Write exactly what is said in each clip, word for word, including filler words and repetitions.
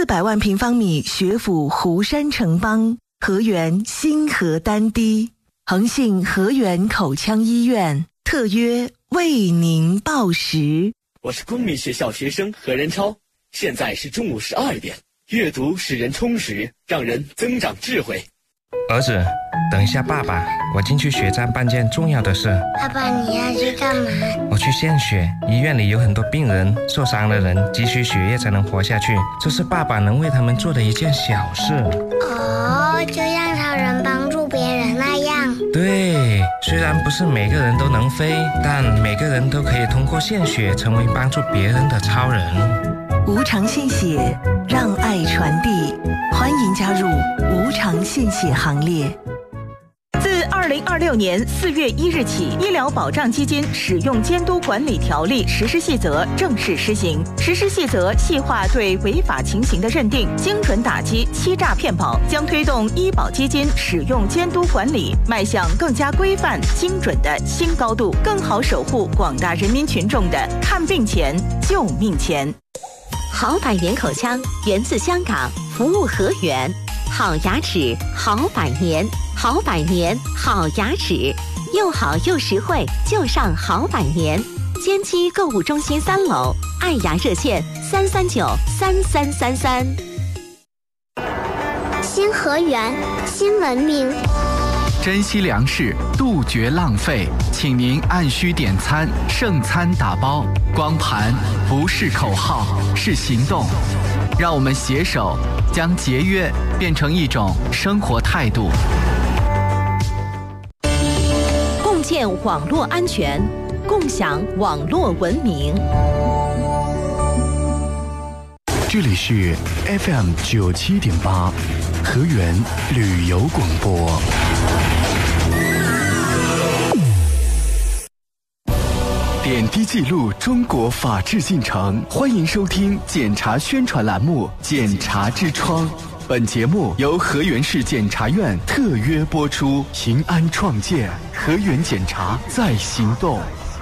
四百万平方米学府湖山城邦，河源新河丹堤，恒信河源口腔医院特约为您报时。 我是公民学校学生何仁超，现在是中午十二点。阅读使人充实，让人增长智慧。 儿子，等一下爸爸，我进去血站办件重要的事。 爸爸，你要去干嘛？ 我去献血，医院里有很多病人，受伤的人急需血液才能活下去，这是爸爸能为他们做的一件小事。 哦，就像超人帮助别人那样。 对，虽然不是每个人都能飞，但每个人都可以通过献血成为帮助别人的超人。 无偿献血，让爱传递，欢迎加入无偿献血行列。 自二零二六年四月一日起，医疗保障基金使用监督管理条例实施细则正式施行。实施细则细化对违法情形的认定，精准打击欺诈骗保，将推动医保基金使用监督管理迈向更加规范、精准的新高度，更好守护广大人民群众的看病钱、救命钱。 好百年口腔源自香港，服务河源。好牙齿，好百年，好百年，好牙齿，又好又实惠，就上好百年。坚基购物中心三楼，爱牙热线三三九三三三三。 新河源，新文明。 珍惜粮食，杜绝浪费，请您按需点餐，剩餐打包。光盘不是口号，是行动。让我们携手将节约变成一种生活态度。 共建网络安全，共享网络文明。 这里是 F M 九七点八，河源旅游广播。点滴记录中国法治进程，欢迎收听检察宣传栏目《检察之窗》。本节目由河源市检察院特约播出，平安创建，河源检察在行动。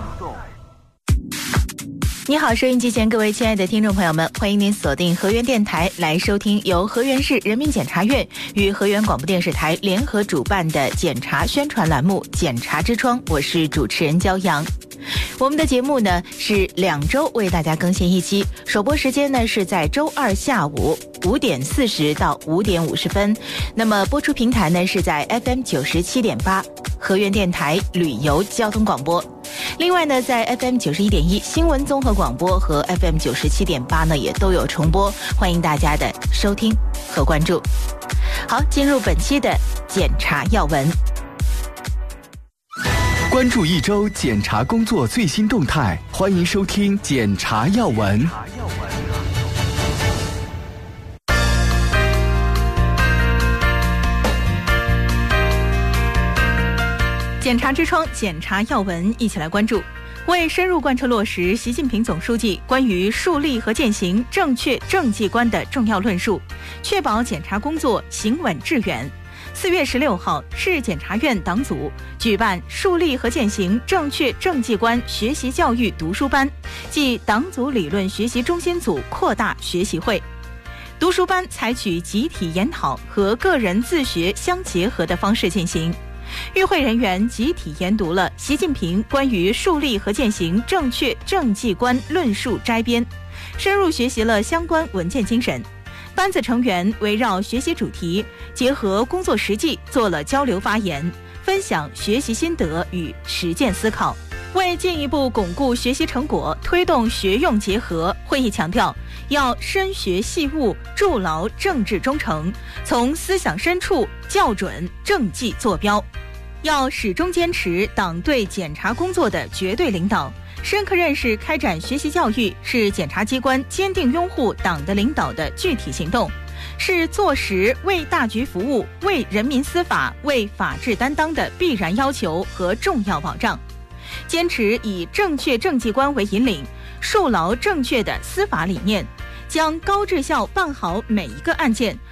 你好，收音机前各位亲爱的听众朋友们，欢迎您锁定河源电台来收听由河源市人民检察院与河源广播电视台联合主办的检察宣传栏目《检察之窗》，我是主持人焦阳。我们的节目呢是两周为大家更新一期，首播时间呢是在周二下午五点四十到五点五十分，那么播出平台呢是在 F M 九十七点八河源电台旅游交通广播。另外呢，在 F M 九十一点一新闻综合广播和 F M 九十七点八呢也都有重播，欢迎大家的收听和关注。好，进入本期的检察要闻。 关注一周检察工作最新动态，欢迎收听检察要闻。 检察之窗，检察要闻，一起来关注。为深入贯彻落实习近平总书记关于树立和践行正确政绩观的重要论述，确保检察工作行稳致远。四月十六号，市检察院党组举办树立和践行正确政绩观学习教育读书班暨党组理论学习中心组扩大学习会。读书班采取集体研讨和个人自学相结合的方式进行。与会人员集体研读了习近平关于树立和践行正确政绩观论述摘编，深入学习了相关文件精神。班子成员围绕学习主题，结合工作实际做了交流发言，分享学习心得与实践思考。为进一步巩固学习成果，推动学用结合，会议强调要深学细悟，筑牢政治忠诚，从思想深处校准政绩坐标，要始终坚持党对检察工作的绝对领导，深刻认识开展学习教育是检察机关坚定拥护党的领导的具体行动，是做实为大局服务、为人民司法、为法治担当的必然要求和重要保障。坚持以正确政绩观为引领，树牢正确的司法理念，将高质效办好每一个案件，